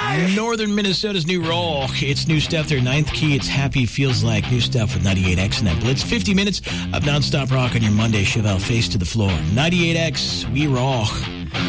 Northern Minnesota's new roll. It's new stuff. Their ninth key. It's Happy Feels Like. New stuff with 98X and that Blitz. 50 minutes of nonstop rock on your Monday. Chevelle face to the floor. 98X, we rock.